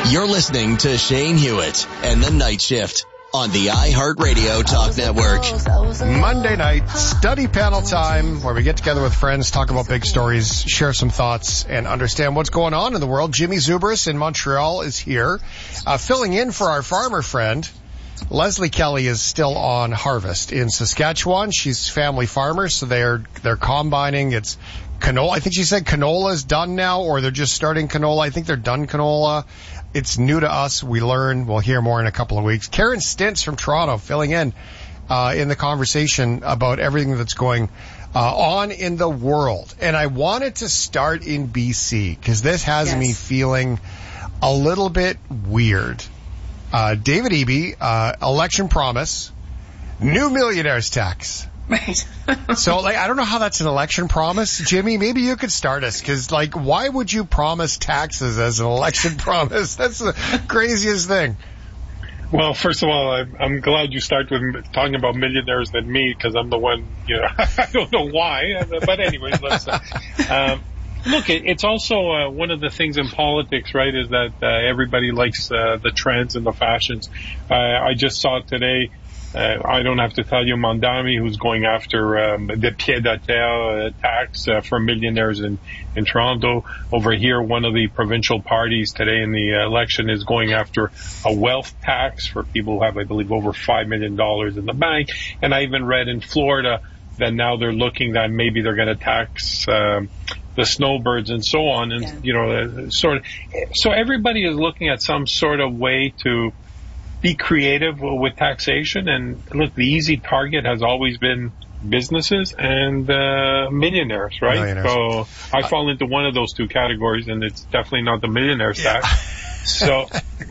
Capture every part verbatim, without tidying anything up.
You're listening to Shane Hewitt and the Night Shift on the iHeartRadio Talk Network. Monday night, study panel time, where we get together with friends, talk about big stories, share some thoughts, and understand what's going on in the world. Jimmy Zubris in Montreal is here, uh, filling in for our farmer friend. Leslie Kelly is still on harvest in Saskatchewan. She's family farmer, so they're they're combining. It's canola. I think she said canola is done now, or they're just starting canola. I think they're done canola. It's new to us. We learn. We'll hear more in a couple of weeks. Karen Stintz from Toronto filling in uh, in the conversation about everything that's going uh, on in the world. And I wanted to start in B C because this has yes. me feeling a little bit weird. Uh, David Eby, uh, election promise, new millionaires tax. Right. So, like, I don't know how that's an election promise. Jimmy, maybe you could start us, because, like, why would you promise taxes as an election promise? That's the craziest thing. Well, first of all, I'm, I'm glad you start with talking about millionaires than me, because I'm the one, you know, I don't know why. But anyways, let's, uh, um, look, it, it's also uh, one of the things in politics, right, is that uh, everybody likes uh, the trends and the fashions. Uh, I just saw today, uh, I don't have to tell you, Mondami, who's going after um, the pied-à-terre uh, tax uh, for millionaires in, in Toronto. Over here, one of the provincial parties today in the election is going after a wealth tax for people who have, I believe, over five million dollars in the bank. And I even read in Florida that now they're looking that maybe they're going to tax um, the snowbirds and so on, and yeah. you know, sort of. So everybody is looking at some sort of way to be creative with taxation. And look, the easy target has always been businesses and uh, millionaires, right? Millionaires. So I fall into one of those two categories, and it's definitely not the millionaires yeah. tax. So.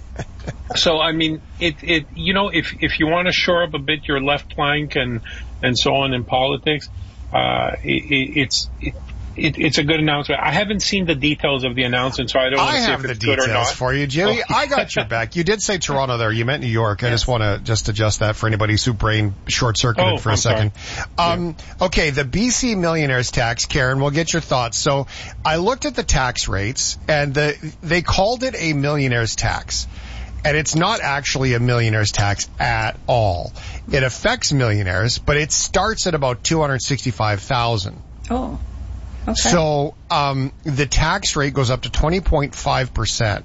So, I mean, it, it, you know, if, if you want to shore up a bit your left flank and, and so on in politics, uh, it, it, it's, it, it, it's a good announcement. I haven't seen the details of the announcement, so I don't want to say if it's good or not. I have the details for you, Jimmy. Oh. I got your back. You did say Toronto there. You meant New York. I yes. just want to just adjust that for anybody whose brain short-circuited oh, for a I'm second. Um, yeah. Okay, the B C millionaires tax, Karen, we'll get your thoughts. So I looked at the tax rates, and the, they called it a millionaires tax. And it's not actually a millionaire's tax at all. It affects millionaires, but it starts at about two hundred sixty-five thousand dollars. Oh, okay. So um, the tax rate goes up to twenty point five percent,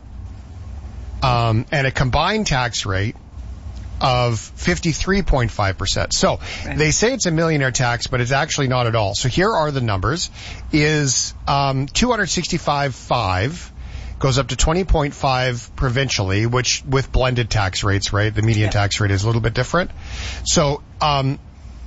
um, and a combined tax rate of fifty-three point five percent. So right. they say it's a millionaire tax, but it's actually not at all. So here are the numbers. Is um, two hundred sixty-five point five goes up to twenty point five provincially, which with blended tax rates, right? The median yeah. tax rate is a little bit different. So, um,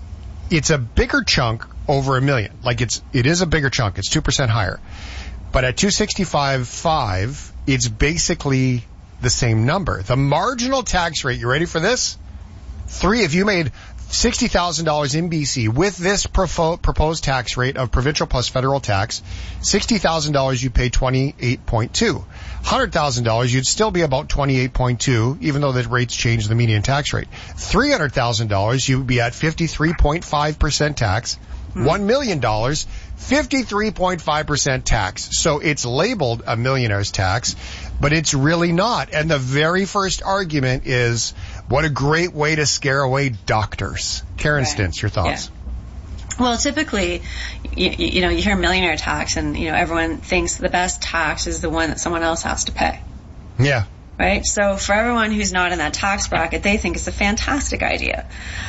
it's a bigger chunk over a million. Like it's, it is a bigger chunk. It's two percent higher. But at two hundred sixty-five point five, it's basically the same number. The marginal tax rate, you ready for this? Three, if you made sixty thousand dollars in B C with this profo- proposed tax rate of provincial plus federal tax, sixty thousand dollars you pay twenty-eight point two. one hundred thousand dollars you'd still be about twenty-eight point two, even though the rates change the median tax rate. three hundred thousand dollars you'd be at fifty-three point five percent tax. Hmm. one million dollars, fifty-three point five percent tax. So it's labeled a millionaire's tax, but it's really not. And the very first argument is, what a great way to scare away doctors. Karen right. Stintz, your thoughts? Yeah. Well, typically, you, you know, you hear millionaire tax, and you know everyone thinks the best tax is the one that someone else has to pay. Yeah. Right? So for everyone who's not in that tax bracket, they think it's a fantastic idea.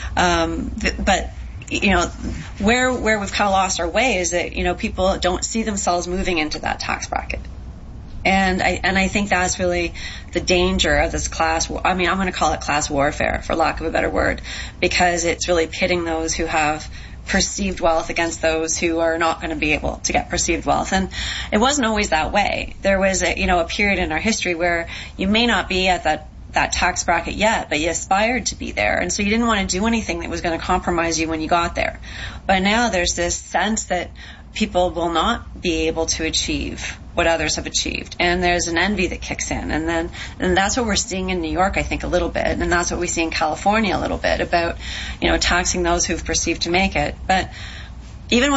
Um, th- but you know, where where we've kind of lost our way is that, you know, people don't see themselves moving into that tax bracket. And I and I think that's really the danger of this class. I mean, I'm going to call it class warfare, for lack of a better word, because it's really pitting those who have perceived wealth against those who are not going to be able to get perceived wealth. And it wasn't always that way. There was a, you know, a period in our history where you may not be at that that tax bracket yet, but you aspired to be there. And so you didn't want to do anything that was going to compromise you when you got there. But now there's this sense that people will not be able to achieve what others have achieved. And there's an envy that kicks in. And then, and that's what we're seeing in New York, I think, a little bit. And that's what we see in California a little bit about, you know, taxing those who've perceived to make it. But even when